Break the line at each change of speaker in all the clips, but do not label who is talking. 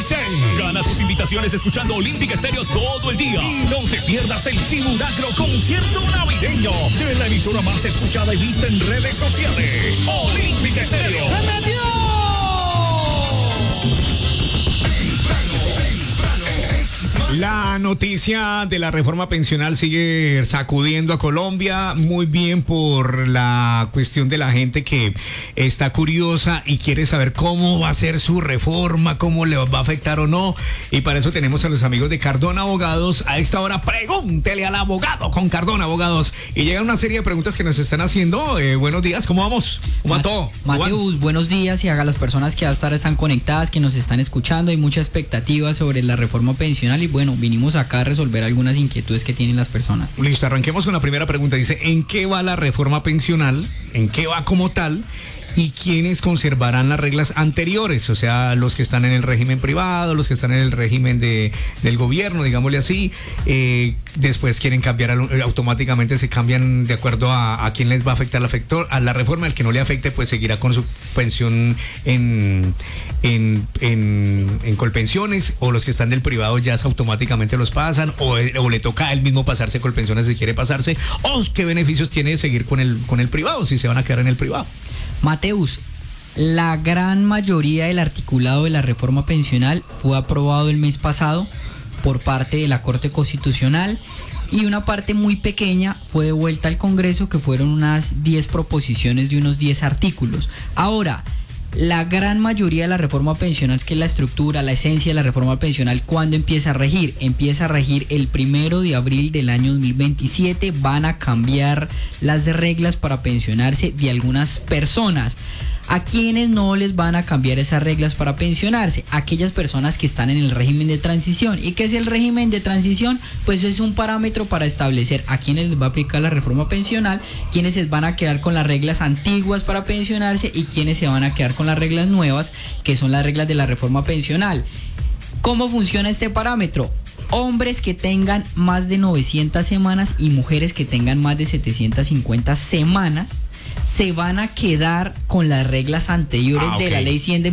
16. Gana tus invitaciones escuchando Olímpica Estéreo todo el día. Y no te pierdas el simulacro concierto navideño de la emisora más escuchada y vista en redes sociales. Olímpica Estéreo. ¡Se metió!
La noticia de la reforma pensional sigue sacudiendo a Colombia. Muy bien por la cuestión de la gente que está curiosa y quiere saber cómo va a ser su reforma, cómo le va a afectar o no. Y para eso tenemos a los amigos de Cardona Abogados. A esta hora, pregúntele al abogado con Cardona Abogados. Y llegan una serie de preguntas que nos están haciendo. Buenos días, ¿cómo vamos? ¿Cómo va todo?
Mateus, buenos días, y a las personas que hasta ahora están conectadas, que nos están escuchando. Hay mucha expectativa sobre la reforma pensional y bueno, vinimos acá a resolver algunas inquietudes que tienen las personas.
Listo, arranquemos con la primera pregunta. Dice, ¿en qué va la reforma pensional? ¿En qué va como tal? ¿Y quiénes conservarán las reglas anteriores? O sea, los que están en el régimen privado, los que están en el régimen del gobierno, digámosle así, después quieren cambiar, automáticamente se cambian de acuerdo a quién les va a afectar a la reforma. El que no le afecte, pues seguirá con su pensión en Colpensiones, o los que están del privado ya automáticamente los pasan, o le toca a él mismo pasarse Colpensiones si quiere pasarse, o qué beneficios tiene de seguir con el privado, si se van a quedar en el privado.
Mateus, la gran mayoría del articulado de la reforma pensional fue aprobado el mes pasado por parte de la Corte Constitucional y una parte muy pequeña fue devuelta al Congreso, que fueron unas 10 proposiciones de unos 10 artículos. Ahora, la gran mayoría de la reforma pensional, que es la estructura, la esencia de la reforma pensional, ¿cuándo empieza a regir? Empieza a regir el 1 de abril del año 2027. Van a cambiar las reglas para pensionarse de algunas personas. ¿A quiénes no les van a cambiar esas reglas para pensionarse? Aquellas personas que están en el régimen de transición. ¿Y qué es el régimen de transición? Pues es un parámetro para establecer a quiénes les va a aplicar la reforma pensional, quiénes se van a quedar con las reglas antiguas para pensionarse y quiénes se van a quedar con las reglas nuevas, que son las reglas de la reforma pensional. ¿Cómo funciona este parámetro? Hombres que tengan más de 900 semanas y mujeres que tengan más de 750 semanas se van a quedar con las reglas anteriores de la Ley 100 de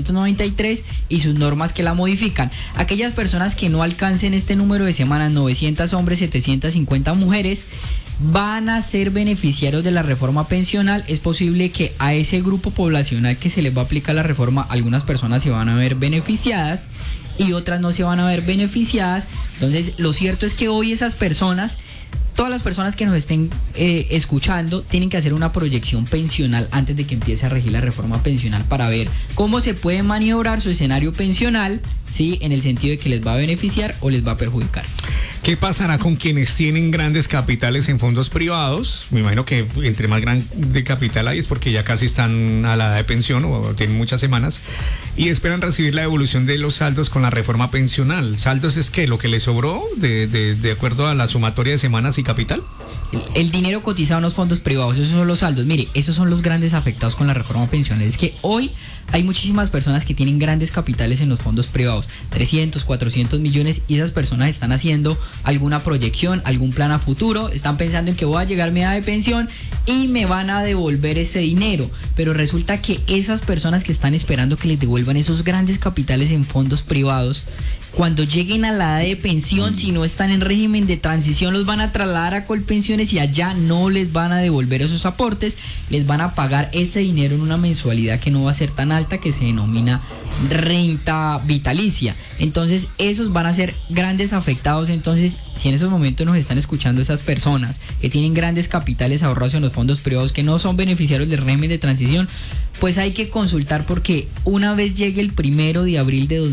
1993 y sus normas que la modifican. Aquellas personas que no alcancen este número de semanas, 900 hombres, 750 mujeres, van a ser beneficiarios de la reforma pensional. Es posible que a ese grupo poblacional que se les va a aplicar la reforma, algunas personas se van a ver beneficiadas y otras no se van a ver beneficiadas. Entonces, lo cierto es que hoy esas personas, todas las personas que nos estén escuchando, tienen que hacer una proyección pensional antes de que empiece a regir la reforma pensional para ver cómo se puede maniobrar su escenario pensional, ¿sí? En el sentido de que les va a beneficiar o les va a perjudicar.
¿Qué pasará con quienes tienen grandes capitales en fondos privados? Me imagino que entre más grande capital hay es porque ya casi están a la edad de pensión o tienen muchas semanas y esperan recibir la devolución de los saldos con la reforma pensional. ¿Saldos es qué? ¿Lo que les sobró de acuerdo a la sumatoria de semanas y capital?
El dinero cotizado en los fondos privados, esos son los saldos. Mire, esos son los grandes afectados con la reforma pensional. Es que hoy hay muchísimas personas que tienen grandes capitales en los fondos privados, 300, 400 millones, y esas personas están haciendo alguna proyección, algún plan a futuro, están pensando en que voy a llegar a mi edad de pensión y me van a devolver ese dinero, pero resulta que esas personas que están esperando que les devuelvan esos grandes capitales en fondos privados, cuando lleguen a la edad de pensión, si no están en régimen de transición, los van a trasladar a Colpensiones y allá no les van a devolver esos aportes, les van a pagar ese dinero en una mensualidad que no va a ser tan alta, que se denomina renta vitalicia. Entonces esos van a ser grandes afectados. Entonces, si en esos momentos nos están escuchando esas personas que tienen grandes capitales ahorrados en los fondos privados, que no son beneficiarios del régimen de transición, pues hay que consultar, porque una vez llegue el 1 de abril de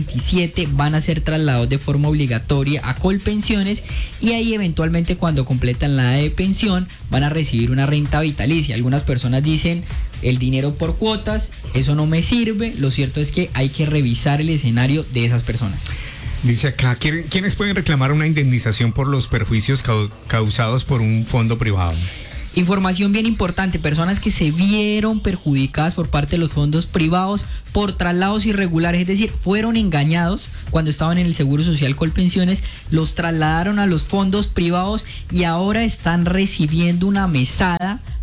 2027 van a ser trasladados de forma obligatoria a Colpensiones y ahí eventualmente, cuando completan la edad de pensión, van a recibir una renta vitalicia. Algunas personas dicen el dinero por cuotas, eso no me sirve. Lo cierto es que hay que revisar el escenario de esas personas.
Dice acá, ¿quiénes pueden reclamar una indemnización por los perjuicios causados por un fondo privado?
Información bien importante: personas que se vieron perjudicadas por parte de los fondos privados por traslados irregulares, es decir, fueron engañados cuando estaban en el Seguro Social Colpensiones, los trasladaron a los fondos privados y ahora están recibiendo una mesada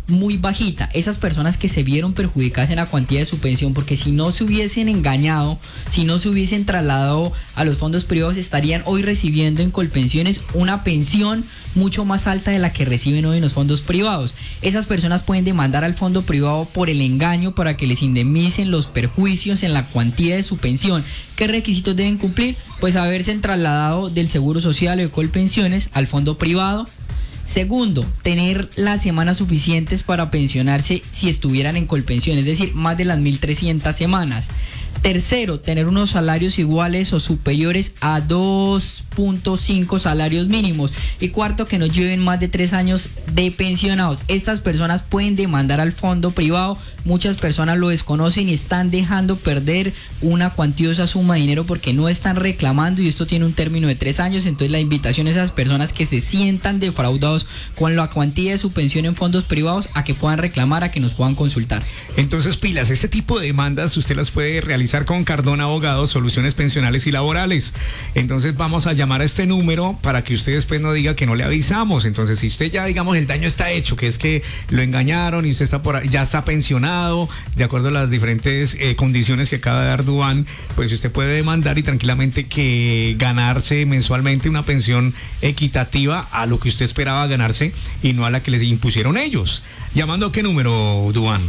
muy bajita. Esas personas que se vieron perjudicadas en la cuantía de su pensión, porque si no se hubiesen engañado, si no se hubiesen trasladado a los fondos privados, estarían hoy recibiendo en Colpensiones una pensión mucho más alta de la que reciben hoy en los fondos privados. Esas personas pueden demandar al fondo privado por el engaño para que les indemnicen los perjuicios en la cuantía de su pensión. ¿Qué requisitos deben cumplir? Pues haberse trasladado del Seguro Social o de Colpensiones al fondo privado. Segundo, tener las semanas suficientes para pensionarse si estuvieran en Colpensión, es decir, más de las 1.300 semanas. Tercero, tener unos salarios iguales o superiores a 2.5 salarios mínimos. Y cuarto, que no lleven más de 3 años de pensionados. Estas personas pueden demandar al fondo privado. Muchas personas lo desconocen y están dejando perder una cuantiosa suma de dinero porque no están reclamando, y esto tiene un término de 3 años. Entonces la invitación a esas personas que se sientan defraudados con la cuantía de su pensión en fondos privados a que puedan reclamar, a que nos puedan consultar.
Entonces, pilas, este tipo de demandas usted las puede realizar con Cardona Abogados, Soluciones Pensionales y Laborales. Entonces vamos a llamar a este número para que usted después no diga que no le avisamos. Entonces, si usted ya, digamos, el daño está hecho, que es que lo engañaron y usted está por ahí, ya está pensionado, de acuerdo a las diferentes condiciones que acaba de dar Duván, pues usted puede demandar y tranquilamente que ganarse mensualmente una pensión equitativa a lo que usted esperaba ganarse y no a la que les impusieron ellos. ¿Llamando a qué número, Duván?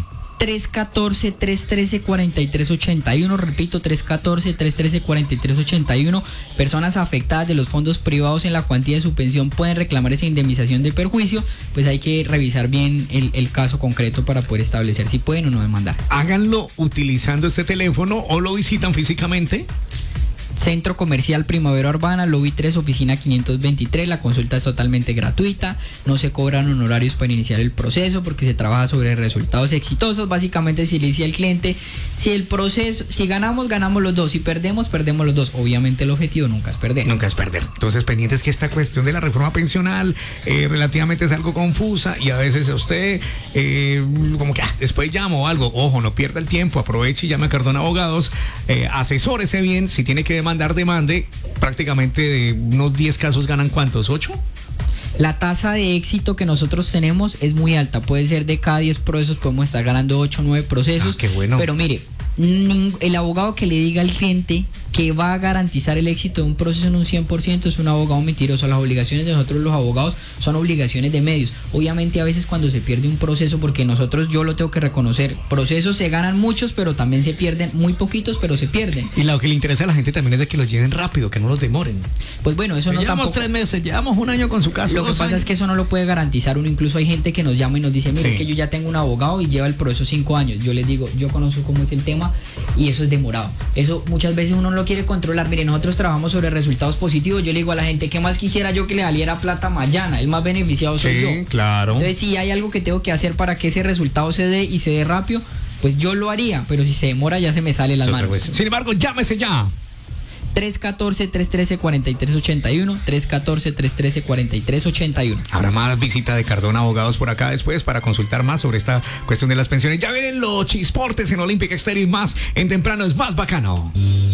314-313-4381, repito, 314-313-4381. Personas afectadas de los fondos privados en la cuantía de su pensión pueden reclamar esa indemnización de perjuicio. Pues hay que revisar bien el caso concreto para poder establecer si pueden o no demandar.
Háganlo utilizando este teléfono o lo visitan físicamente.
Centro Comercial Primavera Urbana, Lobby 3, oficina 523. La consulta es totalmente gratuita, no se cobran honorarios para iniciar el proceso porque se trabaja sobre resultados exitosos. Básicamente, si le dice al cliente, si el proceso, si ganamos, ganamos los dos, si perdemos, perdemos los dos. Obviamente el objetivo nunca es perder.
Nunca es perder. Entonces, pendientes que esta cuestión de la reforma pensional relativamente es algo confusa y a veces usted como que después llamo o algo. Ojo, no pierda el tiempo, aproveche y llame a Cardona Abogados, asesórese bien, si tiene que demande, prácticamente de unos 10 casos ganan ¿cuántos? ¿8?
La tasa de éxito que nosotros tenemos es muy alta, puede ser de cada 10 procesos podemos estar ganando 8 o 9 procesos.
Qué bueno.
Pero mire, el abogado que le diga al cliente que va a garantizar el éxito de un proceso en un 100% es un abogado mentiroso. Las obligaciones de nosotros los abogados son obligaciones de medios. Obviamente a veces cuando se pierde un proceso, porque nosotros, yo lo tengo que reconocer, procesos se ganan muchos, pero también se pierden muy poquitos, pero se pierden.
Y lo que le interesa a la gente también es de que los lleven rápido, que no los demoren.
Pues bueno, eso no
llevamos
tampoco.
3 meses, llevamos un año con su caso.
Lo que pasa es que eso no lo puede garantizar uno. Incluso hay gente que nos llama y nos dice, mire, es que yo ya tengo un abogado y lleva el proceso 5 años. Yo les digo, yo conozco cómo es el tema y eso es demorado. Eso muchas veces uno no lo quiere controlar. Mire, nosotros trabajamos sobre resultados positivos. Yo le digo a la gente, ¿qué más quisiera yo que le valiera plata mañana? El más beneficiado soy yo.
Claro.
Entonces, si hay algo que tengo que hacer para que ese resultado se dé y se dé rápido, pues yo lo haría, pero si se demora ya se me sale las manos.
Sin embargo, llámese ya.
314-313-4381, 314-313-4381.
Habrá más visita de Cardona Abogados por acá después para consultar más sobre esta cuestión de las pensiones. Ya vienen los chisportes en Olímpica Estéreo y más en Temprano es Más Bacano.